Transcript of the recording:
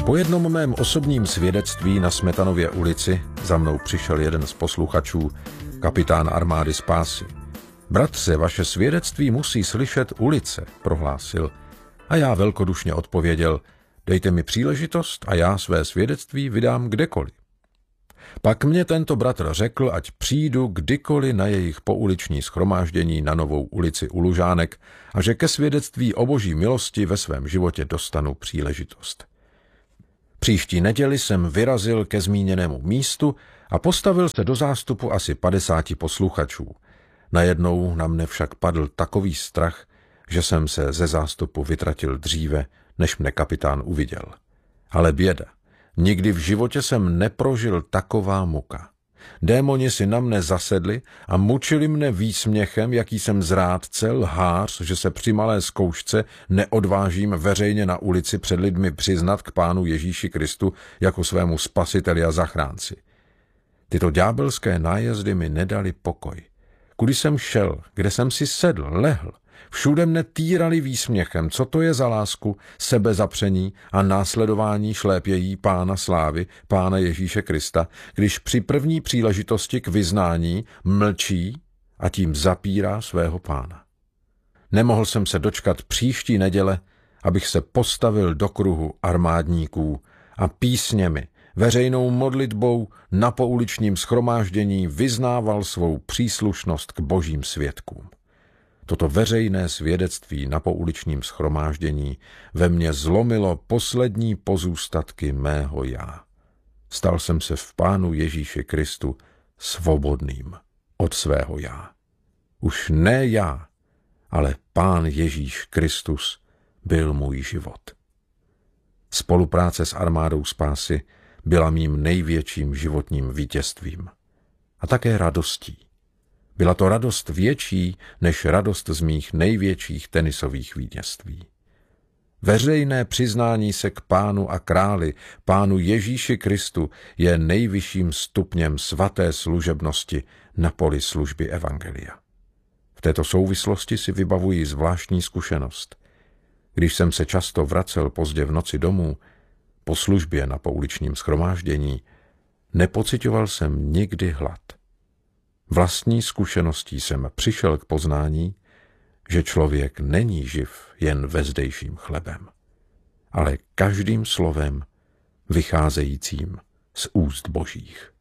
Po jednom mém osobním svědectví na Smetanově ulici za mnou přišel jeden z posluchačů, kapitán armády spásy. Bratře, vaše svědectví musí slyšet ulice, prohlásil. A já velkodušně odpověděl, dejte mi příležitost a já své svědectví vydám kdekoliv. Pak mě tento bratr řekl, ať přijdu kdykoliv na jejich pouliční shromáždění na Novou ulici u Lužánek a že ke svědectví o boží milosti ve svém životě dostanu příležitost. Příští neděli jsem vyrazil ke zmíněnému místu a postavil se do zástupu asi 50 posluchačů. Najednou na mne však padl takový strach, že jsem se ze zástupu vytratil dříve, než mne kapitán uviděl. Ale běda. Nikdy v životě jsem neprožil taková muka. Démoni si na mne zasedli a mučili mne výsměchem, jaký jsem zrádce, lhář, že se při malé zkoušce neodvážím veřejně na ulici před lidmi přiznat k Pánu Ježíši Kristu jako svému spasiteli a zachránci. Tyto ďábelské nájezdy mi nedali pokoj. Kudy jsem šel, kde jsem si sedl, lehl, všude mne týrali výsměchem, co to je za lásku, sebezapření a následování šlépějí Pána slávy, Pána Ježíše Krista, když při první příležitosti k vyznání mlčí a tím zapírá svého Pána. Nemohl jsem se dočkat příští neděle, abych se postavil do kruhu armádníků a písněmi, veřejnou modlitbou na pouličním shromáždění vyznával svou příslušnost k božím svědkům. Toto veřejné svědectví na pouličním shromáždění ve mně zlomilo poslední pozůstatky mého já. Stal jsem se v Pánu Ježíši Kristu svobodným od svého já. Už ne já, ale Pán Ježíš Kristus byl můj život. Spolupráce s armádou spásy byla mým největším životním vítězstvím a také radostí. Byla to radost větší než radost z mých největších tenisových vítězství. Veřejné přiznání se k Pánu a Králi, Pánu Ježíši Kristu, je nejvyšším stupněm svaté služebnosti na poli služby evangelia. V této souvislosti si vybavuji zvláštní zkušenost. Když jsem se často vracel pozdě v noci domů, po službě na pouličním shromáždění, nepociťoval jsem nikdy hlad. Vlastní zkušeností jsem přišel k poznání, že člověk není živ jen vezdejším chlebem, ale každým slovem vycházejícím z úst božích.